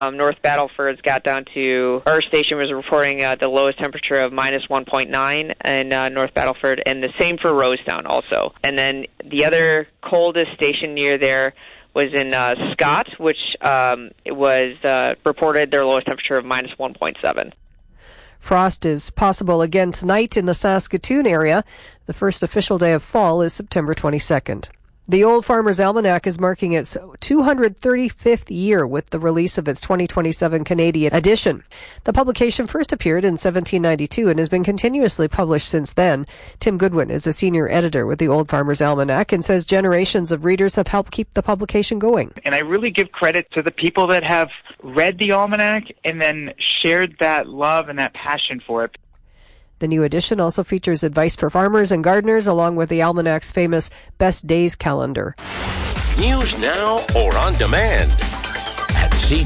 North Battleford's got down to, our station was reporting the lowest temperature of minus 1.9 in North Battleford, and the same for Rosetown also. And then the other coldest station near there was in Scott, which was reported their lowest temperature of minus 1.7. Frost is possible again tonight in the Saskatoon area. The first official day of fall is September 22nd. The Old Farmer's Almanac is marking its 235th year with the release of its 2027 Canadian edition. The publication first appeared in 1792 and has been continuously published since then. Tim Goodwin is a senior editor with the Old Farmer's Almanac and says generations of readers have helped keep the publication going. And I really give credit to the people that have read the Almanac and then shared that love and that passion for it. The new edition also features advice for farmers and gardeners, along with the Almanac's famous Best Days calendar. News now or on demand at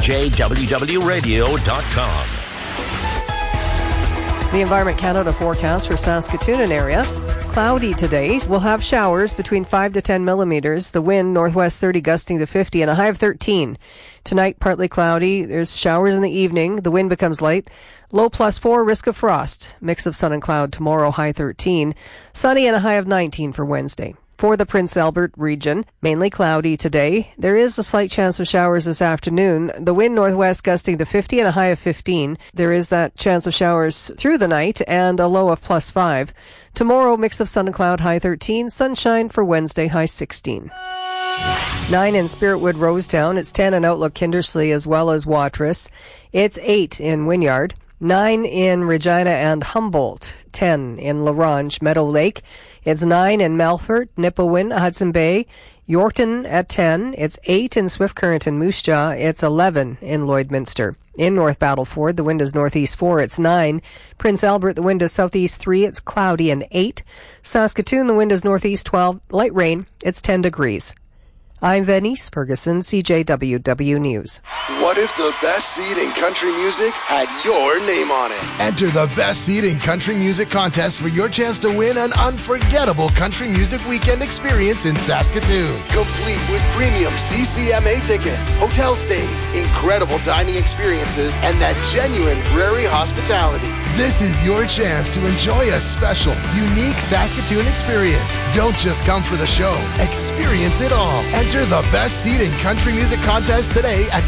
CJWWRadio.com. The Environment Canada forecast for Saskatoon and area. Cloudy today. We'll have showers between 5 to 10 millimeters. The wind northwest 30 gusting to 50 and a high of 13. Tonight, partly cloudy. There's showers in the evening. The wind becomes light. Low +4, risk of frost. Mix of sun and cloud tomorrow, high 13. Sunny and a high of 19 for Wednesday. For the Prince Albert region, mainly cloudy today. There is a slight chance of showers this afternoon. The wind northwest gusting to 50 and a high of 15. There is that chance of showers through the night and a low of +5. Tomorrow, mix of sun and cloud, high 13. Sunshine for Wednesday, high 16. 9 in Spiritwood, Rosetown. It's 10 in Outlook, Kindersley, as well as Watrous. It's 8 in Wynyard. 9 in Regina and Humboldt, 10 in La Ronge, Meadow Lake. It's 9 in Melfort, Nipawin, Hudson Bay, Yorkton at 10. It's 8 in Swift Current and Moose Jaw. It's 11 in Lloydminster. In North Battleford, the wind is northeast 4. It's 9. Prince Albert, the wind is southeast 3. It's cloudy and 8. Saskatoon, the wind is northeast 12. Light rain. It's 10 degrees. I'm Venice Ferguson, CJWW News. What if the best seat in country music had your name on it? Enter the Best Seat in Country Music contest for your chance to win an unforgettable country music weekend experience in Saskatoon. Complete with premium CCMA tickets, hotel stays, incredible dining experiences, and that genuine prairie hospitality. This is your chance to enjoy a special, unique Saskatoon experience. Don't just come for the show. Experience it all. Enter the Best Seat in Country Music contest today at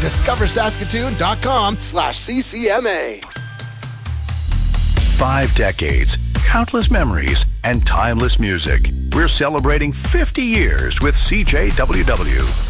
discoversaskatoon.com/CCMA. 5 decades, countless memories, and timeless music. We're celebrating 50 years with CJWW.